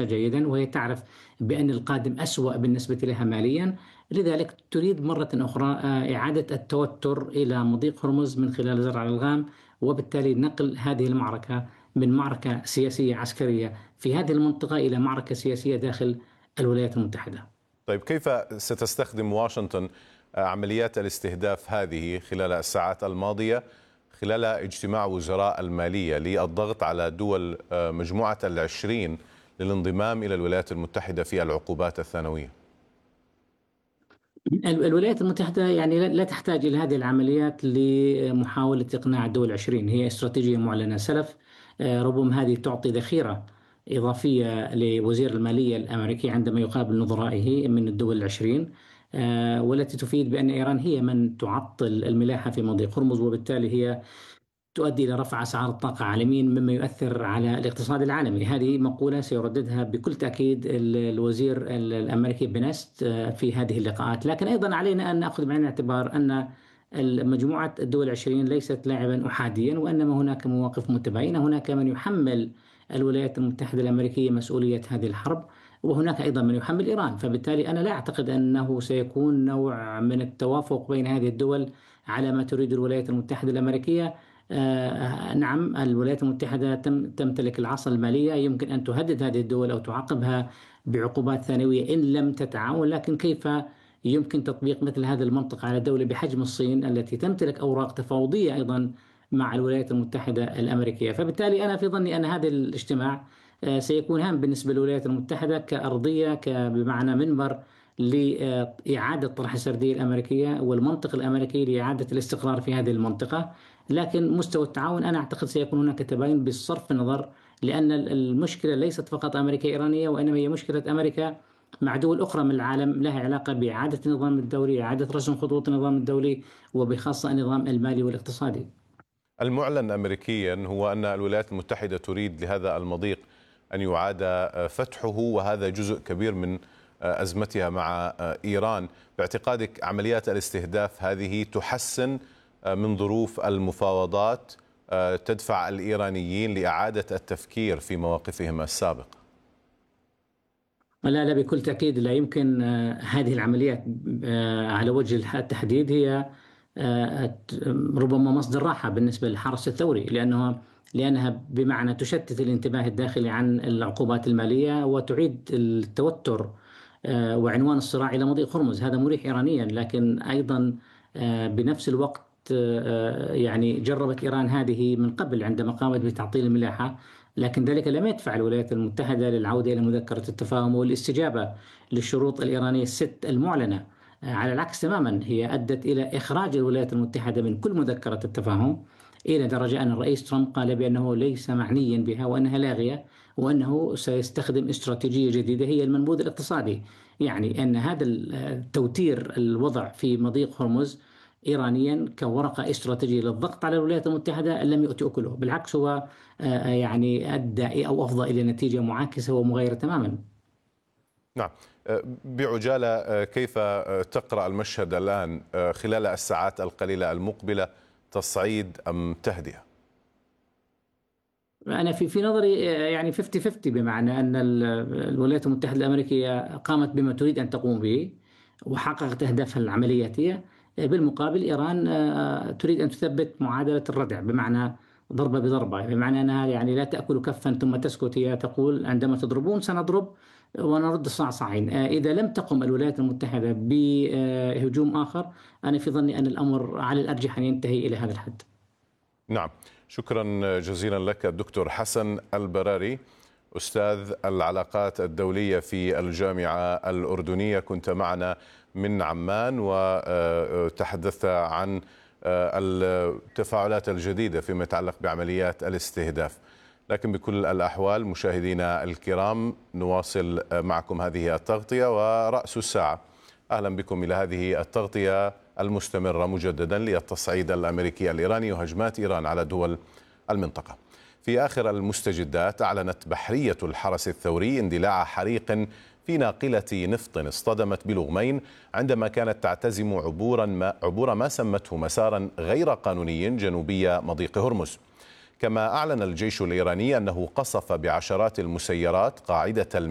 تعيشها جيدا، وهي تعرف بأن القادم أسوأ بالنسبة لها ماليا. لذلك تريد مرة أخرى إعادة التوتر إلى مضيق هرمز من خلال زرع الألغام، وبالتالي نقل هذه المعركة من معركة سياسية عسكرية في هذه المنطقة إلى معركة سياسية داخل الولايات المتحدة. طيب، كيف ستستخدم واشنطن عمليات الاستهداف هذه خلال الساعات الماضية خلال اجتماع وزراء المالية للضغط على دول مجموعة ال20 للانضمام إلى الولايات المتحدة في العقوبات الثانوية؟ الولايات المتحدة يعني لا تحتاج إلى هذه العمليات لمحاولة إقناع الدول 20. هي استراتيجية معلنة سلف. ربما هذه تعطي ذخيرة إضافية لوزير المالية الأمريكي عندما يقابل نظرائه من الدول 20، والتي تفيد بأن إيران هي من تعطل الملاحة في مضيق هرمز، وبالتالي هي تؤدي إلى رفع أسعار الطاقة عالميا، مما يؤثر على الاقتصاد العالمي. هذه مقولة سيرددها بكل تأكيد الوزير الأمريكي بنست في هذه اللقاءات. لكن أيضا علينا أن نأخذ بعين الاعتبار أن مجموعة الدول 20 ليست لاعبا أحاديا، وإنما هناك مواقف متباينة. هناك من يحمل الولايات المتحدة الأمريكية مسؤولية هذه الحرب، وهناك أيضا من يحمل إيران. فبالتالي أنا لا أعتقد أنه سيكون نوع من التوافق بين هذه الدول على ما تريد الولايات المتحدة الأمريكية. نعم، الولايات المتحدة تمتلك العصا المالية، يمكن أن تهدد هذه الدول أو تعاقبها بعقوبات ثانوية إن لم تتعاون، لكن كيف يمكن تطبيق مثل هذا المنطق على دولة بحجم الصين التي تمتلك أوراق تفاوضية أيضا مع الولايات المتحدة الأمريكية؟ فبالتالي أنا في ظني أن هذا الاجتماع سيكون هام بالنسبة للولايات المتحدة كأرضية، بمعنى منبر لإعادة طرح السردية الأمريكية والمنطق الأمريكي لإعادة الاستقرار في هذه المنطقة. لكن مستوى التعاون أنا أعتقد سيكون هناك تباين بصرف النظر، لأن المشكلة ليست فقط أمريكا إيرانية، وإنما هي مشكلة أمريكا مع دول أخرى من العالم لها علاقة بإعادة النظام الدولي، إعادة رسم خطوط النظام الدولي، وبخاصة النظام المالي والاقتصادي. المعلن أمريكيا هو أن الولايات المتحدة تريد لهذا المضيق أن يعاد فتحه، وهذا جزء كبير من أزمتها مع إيران. باعتقادك عمليات الاستهداف هذه تحسن من ظروف المفاوضات، تدفع الإيرانيين لإعادة التفكير في مواقفهم السابقة؟ لا بكل تأكيد لا يمكن. هذه العمليات على وجه التحديد هي ربما مصدر راحة بالنسبة للحرس الثوري، لأنها بمعنى تشتت الانتباه الداخلي عن العقوبات المالية وتعيد التوتر وعنوان الصراع إلى مضيق هرمز. هذا مريح إيرانيا، لكن أيضا بنفس الوقت يعني جربت إيران هذه من قبل عندما قامت بتعطيل الملاحة، لكن ذلك لم يدفع الولايات المتحدة للعودة إلى مذكرة التفاهم والاستجابة للشروط الإيرانية الست المعلنة. على العكس تماما، هي أدت إلى إخراج الولايات المتحدة من كل مذكرة التفاهم، إلى درجة أن الرئيس ترامب قال بأنه ليس معنيا بها وأنها لاغية، وأنه سيستخدم استراتيجية جديدة هي المنبوذ الاقتصادي. يعني أن هذا التوتير الوضع في مضيق هرمز إيرانيا كورقة استراتيجية للضغط على الولايات المتحدة لم يؤتي أكله، بالعكس هو يعني أدى أو أفضى إلى نتيجة معاكسة ومغايرة تماما. نعم، بعجالة كيف تقرأ المشهد الآن خلال الساعات القليلة المقبلة؟ تصعيد أم تهدئة؟ أنا في نظري يعني 50-50، بمعنى أن الولايات المتحدة الأمريكية قامت بما تريد أن تقوم به وحققت أهدافها العملياتية. بالمقابل إيران تريد أن تثبت معادلة الردع، بمعنى ضربة بضربة، بمعنى أنها يعني لا تأكل كفا ثم تسكت. هي تقول عندما تضربون سنضرب ونرد صعصعين. إذا لم تقم الولايات المتحدة بهجوم آخر، أنا في ظني أن الأمر على الأرجح أن ينتهي إلى هذا الحد. نعم، شكرا جزيلا لك الدكتور حسن البراري، أستاذ العلاقات الدولية في الجامعة الأردنية. كنت معنا من عمان وتحدثت عن التفاعلات الجديدة فيما يتعلق بعمليات الاستهداف. لكن بكل الأحوال مشاهدينا الكرام، نواصل معكم هذه التغطية ورأس الساعة. أهلا بكم إلى هذه التغطية المستمرة مجددا للتصعيد الأمريكي الإيراني وهجمات إيران على دول المنطقة. في آخر المستجدات، أعلنت بحرية الحرس الثوري اندلاع حريق في ناقلة نفط اصطدمت بلغمين عندما كانت تعتزم عبور ما سمته مسارا غير قانوني جنوبي مضيق هرمز. كما أعلن الجيش الإيراني أنه قصف بعشرات المسيرات قاعدة